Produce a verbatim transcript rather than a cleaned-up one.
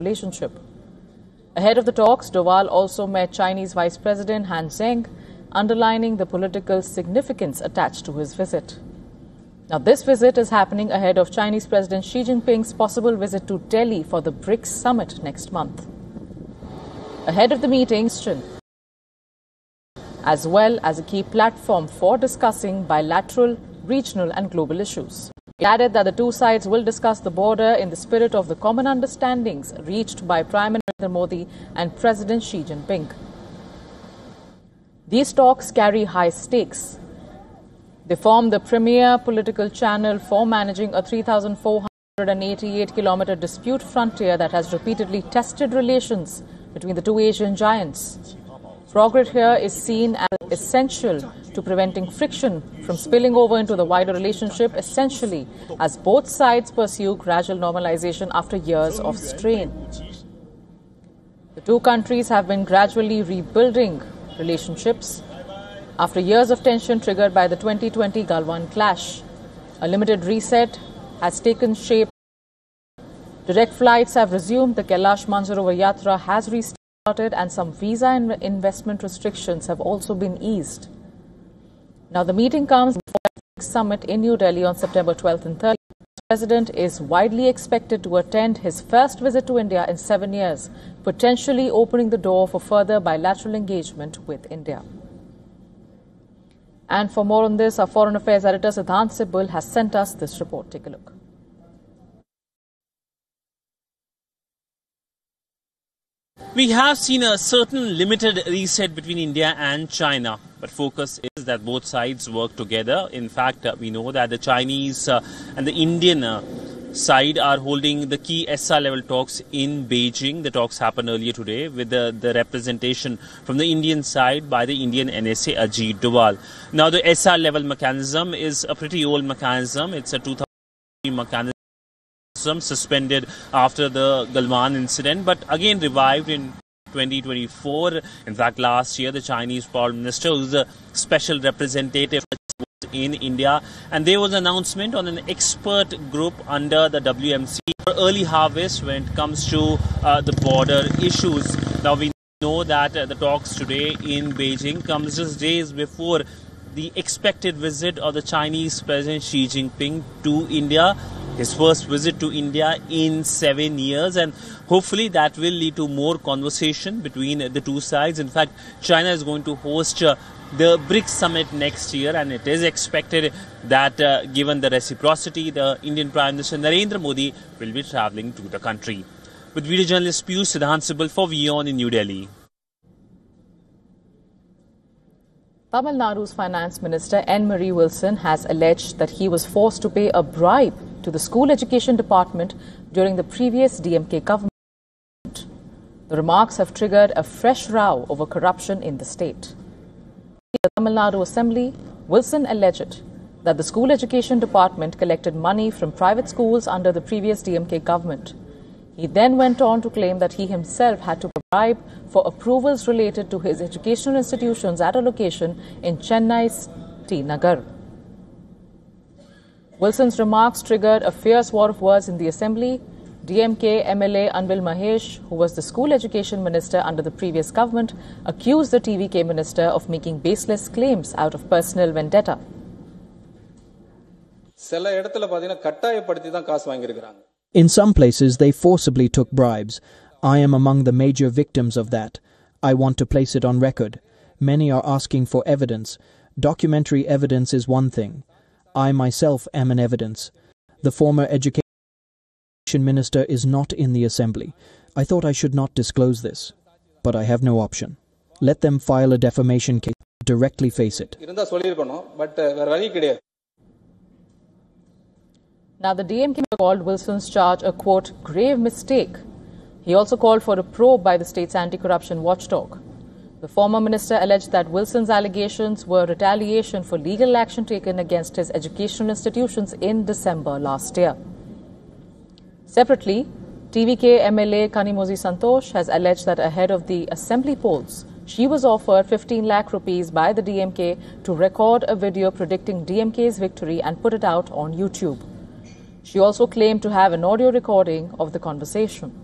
relationship. Ahead of the talks, Doval also met Chinese Vice President Han Zheng, underlining the political significance attached to his visit. Now, this visit is happening ahead of Chinese President Xi Jinping's possible visit to Delhi for the BRICS summit next month. Ahead of the meeting, as well as a key platform for discussing bilateral, regional and global issues. He added that the two sides will discuss the border in the spirit of the common understandings reached by Prime Minister Modi and President Xi Jinping. These talks carry high stakes. They form the premier political channel for managing a three thousand four hundred eighty-eight kilometer dispute frontier that has repeatedly tested relations between the two Asian giants. Progress here is seen as essential to preventing friction from spilling over into the wider relationship, essentially as both sides pursue gradual normalization after years of strain. The two countries have been gradually rebuilding relationships after years of tension triggered by the twenty twenty Galwan clash. A limited reset has taken shape. Direct flights have resumed, the Kailash Mansarovar Yatra has restarted, and some visa and investment restrictions have also been eased. Now, the meeting comes before the summit in New Delhi on September twelfth and thirteenth. The President is widely expected to attend his first visit to India in seven years, potentially opening the door for further bilateral engagement with India. And for more on this, our Foreign Affairs editor Siddhant Sibul has sent us this report. Take a look. We have seen a certain limited reset between India and China, but focus is that both sides work together. In fact, uh, we know that the Chinese uh, and the Indian uh, side are holding the key S R level talks in Beijing. The talks happened earlier today with the, the representation from the Indian side by the Indian N S A Ajit Doval. Now, the S R level mechanism is a pretty old mechanism. It's a two thousand three mechanism. Suspended after the Galwan incident, but again revived in twenty twenty-four. In fact, last year, the Chinese Foreign Minister, who is a special representative in India, and there was an announcement on an expert group under the W M C for early harvest when it comes to uh, the border issues. Now, we know that uh, the talks today in Beijing comes just days before the expected visit of the Chinese President Xi Jinping to India. His first visit to India in seven years, and hopefully that will lead to more conversation between the two sides. In fact, China is going to host uh, the BRICS summit next year, and it is expected that uh, given the reciprocity, the Indian Prime Minister Narendra Modi will be travelling to the country. With video journalist Piyush, Siddhant Sibul for WION in New Delhi. Tamil Nadu's Finance Minister N. Marie Wilson has alleged that he was forced to pay a bribe to the School Education Department during the previous D M K government. The remarks have triggered a fresh row over corruption in the state. In the Tamil Nadu Assembly, Wilson alleged that the School Education Department collected money from private schools under the previous D M K government. He then went on to claim that he himself had to pay a bribe for approvals related to his educational institutions at a location in Chennai's T. Nagar. Wilson's remarks triggered a fierce war of words in the Assembly. D M K M L A Anbil Mahesh, who was the school education minister under the previous government, accused the T V K minister of making baseless claims out of personal vendetta. In some places, they forcibly took bribes. I am among the major victims of that. I want to place it on record. Many are asking for evidence. Documentary evidence is one thing. I myself am an evidence. The former education minister is not in the assembly. I thought I should not disclose this, but I have no option. Let them file a defamation case. Directly face it. Now, the D M K called Wilson's charge a, quote, grave mistake. He also called for a probe by the state's anti-corruption watchdog. The former minister alleged that Wilson's allegations were retaliation for legal action taken against his educational institutions in December last year. Separately, T V K M L A Kanimozi Santosh has alleged that ahead of the assembly polls, she was offered fifteen lakh rupees by the D M K to record a video predicting D M K's victory and put it out on YouTube. She also claimed to have an audio recording of the conversation.